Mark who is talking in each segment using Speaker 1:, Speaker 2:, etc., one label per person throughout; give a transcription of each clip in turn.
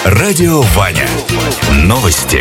Speaker 1: Радио Ваня. Новости.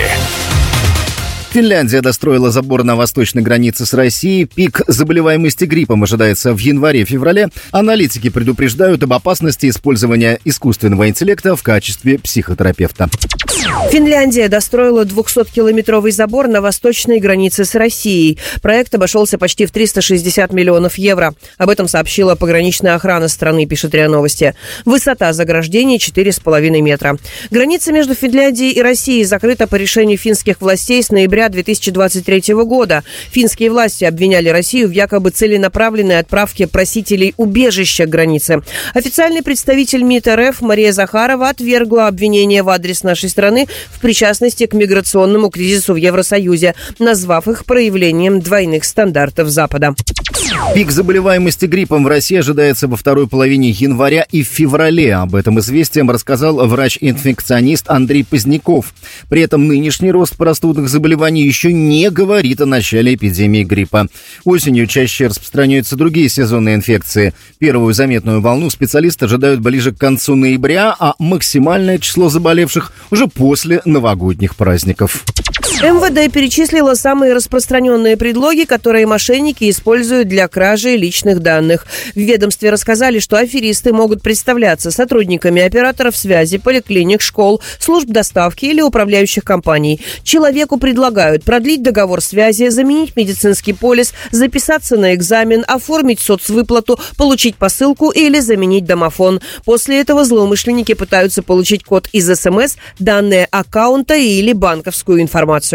Speaker 2: Финляндия достроила забор на восточной границе с Россией. Пик заболеваемости гриппом ожидается в январе-феврале. Аналитики предупреждают об опасности использования искусственного интеллекта в качестве психотерапевта.
Speaker 3: Финляндия достроила 200-километровый забор на восточной границе с Россией. Проект обошелся почти в 360 миллионов евро. Об этом сообщила пограничная охрана страны, пишет РИА Новости. Высота заграждения 4,5 метра. Граница между Финляндией и Россией закрыта по решению финских властей с ноября 2023 года. Финские власти обвиняли Россию в якобы целенаправленной отправке просителей убежища к границе. Официальный представитель МИД РФ Мария Захарова отвергла обвинения в адрес нашей страны в причастности к миграционному кризису в Евросоюзе, назвав их проявлением двойных стандартов Запада.
Speaker 2: Пик заболеваемости гриппом в России ожидается во второй половине января и в феврале. Об этом известием рассказал врач-инфекционист Андрей Поздняков. При этом нынешний рост простудных заболеваний еще не говорит о начале эпидемии гриппа. Осенью чаще распространяются другие сезонные инфекции. Первую заметную волну специалисты ожидают ближе к концу ноября, а максимальное число заболевших уже после новогодних праздников.
Speaker 3: МВД перечислила самые распространенные предлоги, которые мошенники используют для кражи личных данных. В ведомстве рассказали, что аферисты могут представляться сотрудниками операторов связи, поликлиник, школ, служб доставки или управляющих компаний. Человеку предлагают продлить договор связи, заменить медицинский полис, записаться на экзамен, оформить соцвыплату, получить посылку или заменить домофон. После этого злоумышленники пытаются получить код из СМС, данные аккаунта или банковскую информацию.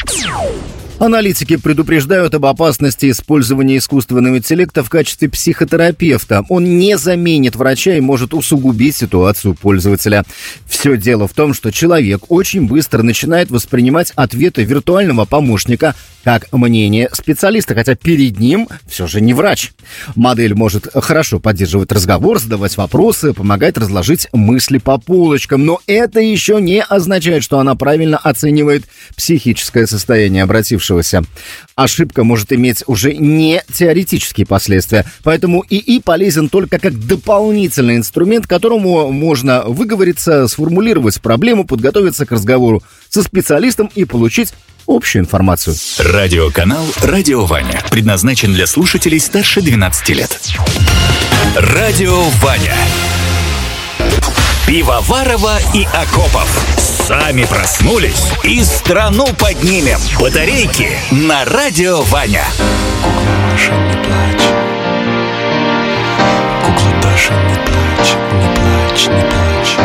Speaker 2: Аналитики предупреждают об опасности использования искусственного интеллекта в качестве психотерапевта. Он не заменит врача и может усугубить ситуацию пользователя. Все дело в том, что человек очень быстро начинает воспринимать ответы виртуального помощника как мнение специалиста, хотя перед ним все же не врач. Модель может хорошо поддерживать разговор, задавать вопросы, помогать разложить мысли по полочкам, но это еще не означает, что она правильно оценивает психическое состояние обратившегося. Ошибка может иметь уже не теоретические последствия, поэтому ИИ полезен только как дополнительный инструмент, которому можно выговориться, сформулировать проблему, подготовиться к разговору со специалистом и получить общую информацию.
Speaker 1: Радиоканал «Радио Ваня» предназначен для слушателей старше 12 лет. Радио Ваня. Пивоварова и Акопов. Сами проснулись и страну поднимем. Батарейки на Радио Ваня.
Speaker 4: Кукла Маша, не плачь. Кукла Даша, не плачь, не плачь, не плачь.